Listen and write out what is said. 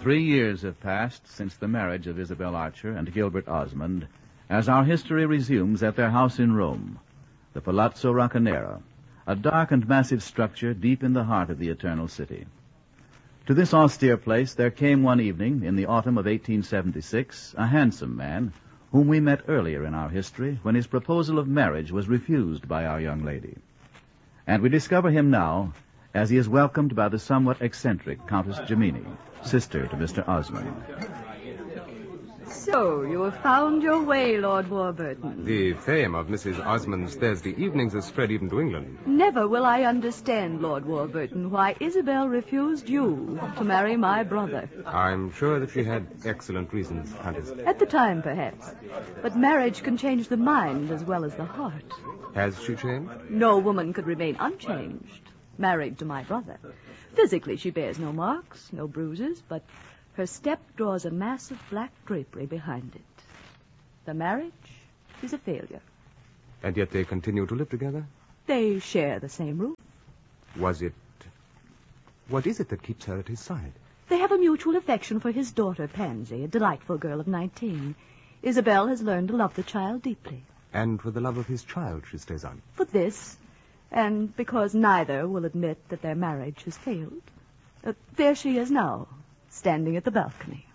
3 years have passed since the marriage of Isabel Archer and Gilbert Osmond, as our history resumes at their house in Rome, the Palazzo Roccanera, a dark and massive structure deep in the heart of the Eternal City. To this austere place there came one evening in the autumn of 1876 a handsome man whom we met earlier in our history when his proposal of marriage was refused by our young lady. And we discover him now as he is welcomed by the somewhat eccentric Countess Gemini, sister to Mr. Osmond. So, you have found your way, Lord Warburton. The fame of Mrs. Osmond's Thursday evenings has spread even to England. Never will I understand, Lord Warburton, why Isabel refused you to marry my brother. I'm sure that she had excellent reasons, Countess. At the time, perhaps. But marriage can change the mind as well as the heart. Has she changed? No woman could remain unchanged, married to my brother. Physically, she bears no marks, no bruises, but her step draws a mass of black drapery behind it. The marriage is a failure. And yet they continue to live together? They share the same roof. What is it that keeps her at his side? They have a mutual affection for his daughter, Pansy, a delightful girl of 19. Isabel has learned to love the child deeply. And for the love of his child she stays on. For this, and because neither will admit that their marriage has failed. There she is now, standing at the balcony.